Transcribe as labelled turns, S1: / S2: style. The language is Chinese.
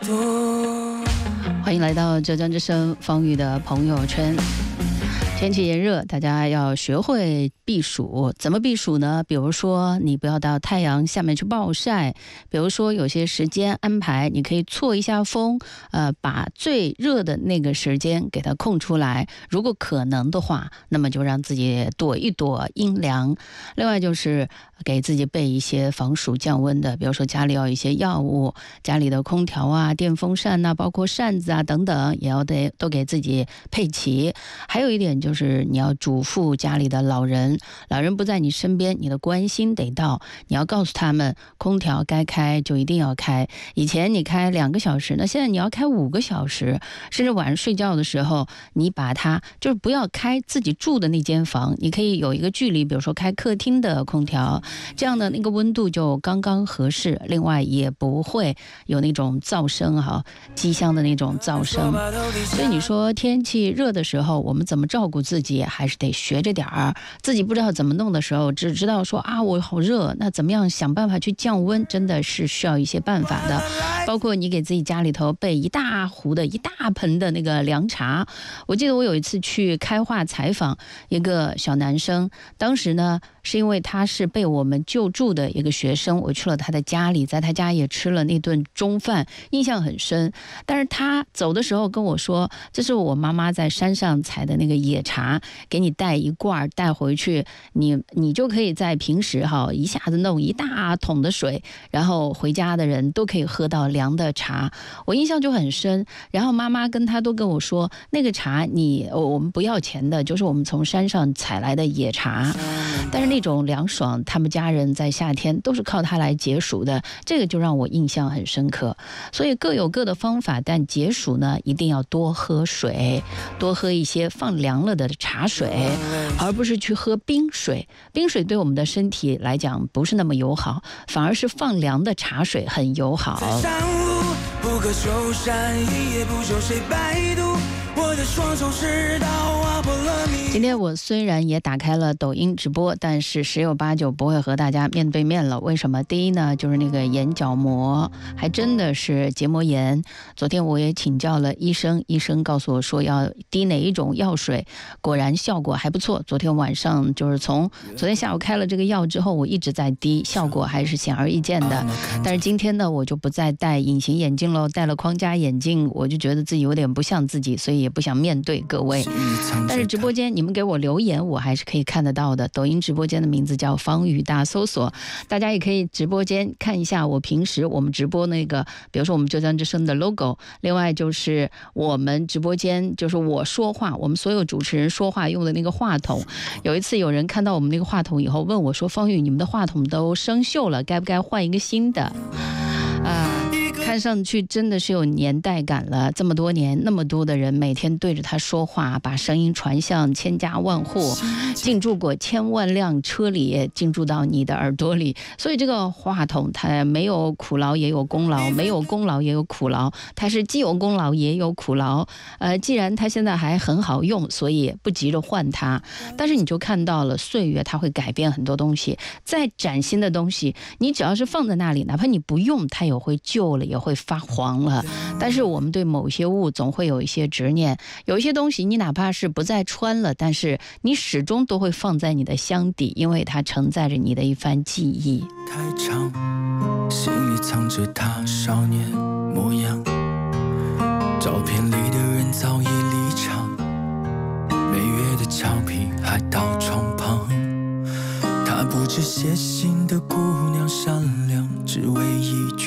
S1: 欢迎来到浙江之声方宇的朋友圈。天气炎热，大家要学会避暑。怎么避暑呢？比如说你不要到太阳下面去暴晒，比如说有些时间安排你可以错一下风，把最热的那个时间给它空出来，如果可能的话，那么就让自己躲一躲阴凉。另外就是给自己备一些防暑降温的，比如说家里要有一些药物，家里的空调啊、电风扇啊，包括扇子啊等等，也要都给自己配齐。还有一点就是你要嘱咐家里的老人不在你身边，你的关心得到，你要告诉他们空调该开就一定要开。以前你开2个小时，那现在你要开5个小时，甚至晚上睡觉的时候，你把它就是不要开自己住的那间房，你可以有一个距离，比如说开客厅的空调，这样的那个温度就刚刚合适，另外也不会有那种噪声机箱的那种噪声。所以你说天气热的时候我们怎么照顾自己，还是得学着点儿。自己不知道怎么弄的时候，只知道说我好热，那怎么样想办法去降温，真的是需要一些办法的。包括你给自己家里头备一大壶的一大盆的那个凉茶。我记得我有一次去开化采访一个小男生，当时呢是因为他是被我们救助的一个学生，我去了他的家里，在他家也吃了那顿中饭，印象很深。但是他走的时候跟我说，这是我妈妈在山上采的那个野茶，给你带一罐带回去，你就可以在平时一下子弄一大桶的水，然后回家的人都可以喝到凉的茶。我印象就很深。然后妈妈跟他都跟我说，那个茶我们不要钱的，就是我们从山上采来的野茶，但是那种凉爽，他们家人在夏天都是靠它来解暑的，这个就让我印象很深刻。所以各有各的方法，但解暑呢一定要多喝水，多喝一些放凉了的茶水，而不是去喝冰水。冰水对我们的身体来讲不是那么友好，反而是放凉的茶水很友好。
S2: 不可修善，一夜不休谁百度，我的双手是刀划破了你。
S1: 今天我虽然也打开了抖音直播，但是十有八九不会和大家面对面了。为什么？第一呢，就是那个眼角膜还真的是结膜炎。昨天我也请教了医生，医生告诉我说要滴哪一种药水，果然效果还不错。昨天晚上就是从昨天下午开了这个药之后，我一直在滴，效果还是显而易见的。但是今天呢，我就不再戴隐形眼镜了，戴了框架眼镜，我就觉得自己有点不像自己，所以也不想面对各位。但是直播间你们给我留言，我还是可以看得到的。抖音直播间的名字叫方宇大搜索，大家也可以直播间看一下我平时我们直播那个，比如说我们浙江之声的 logo， 另外就是我们直播间就是我说话，我们所有主持人说话用的那个话筒。有一次有人看到我们那个话筒以后问我说，方宇你们的话筒都生锈了，该不该换一个新的看上去真的是有年代感了。这么多年，那么多的人每天对着它说话，把声音传向千家万户，进驻过千万辆车里，进驻到你的耳朵里。所以这个话筒它没有苦劳也有功劳，没有功劳也有苦劳，它是既有功劳也有苦劳。既然它现在还很好用，所以不急着换它。但是你就看到了岁月它会改变很多东西，再崭新的东西你只要是放在那里，哪怕你不用它也会旧了，也会发黄了。但是我们对某些物总会有一些执念，有一些东西你哪怕是不再穿了，但是你始终都会放在你的箱底，因为它承载着你的一番记忆。
S2: 太长，心里藏着他少年模样，照片里的人早已离场，每月的俏皮还到床旁，他不知写信的姑娘善良，只为一句